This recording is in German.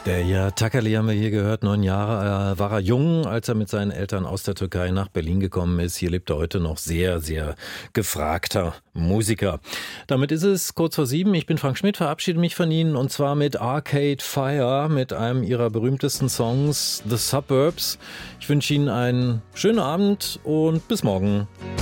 Der Takali haben wir hier gehört, 9 Jahre war er jung, als er mit seinen Eltern aus der Türkei nach Berlin gekommen ist. Hier lebt er heute noch sehr, sehr gefragter Musiker. Damit ist es kurz vor 7. Ich bin Frank Schmidt, verabschiede mich von Ihnen und zwar mit Arcade Fire, mit einem ihrer berühmtesten Songs, The Suburbs. Ich wünsche Ihnen einen schönen Abend und bis morgen.